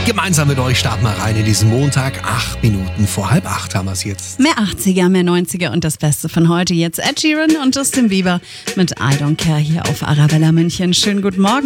Gemeinsam mit euch starten wir rein in diesen Montag. 8 Minuten vor 7:30 haben wir es jetzt. Mehr 80er, mehr 90er und das Beste von heute. Jetzt Ed Sheeran und Justin Bieber mit I Don't Care hier auf Arabella München. Schönen guten Morgen.